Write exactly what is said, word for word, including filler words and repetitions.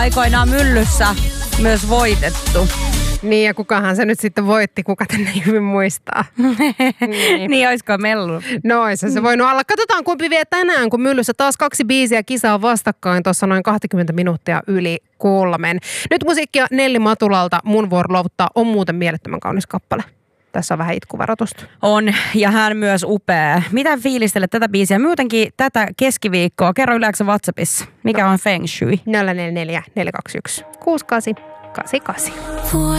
aikoinaan Myllyssä myös voitettu. Niin, ja kukahan se nyt sitten voitti, kuka tänne hyvin muistaa. niin. niin, olisiko Mellu? No, olisi se voinut olla. Katsotaan, kumpi vie tänään, kun Myllyssä taas kaksi biisiä kisaa vastakkain. Tuossa noin kaksikymmentä minuuttia yli kolmen. Nyt musiikkia Nelli Matulalta, Mun vuoro luovuttaa, on muuten mielettömän kaunis kappale. Tässä on vähän itkuvaroitusta. On, ja hän myös upea. Mitä fiilistelet tätä biisiä? Muutenkin tätä keskiviikkoa. Kerro yleensä WhatsAppissa. Mikä no. on Feng Shui? nolla neljä neljä neljä kaksi yksi kuusi kahdeksan kahdeksan kahdeksan.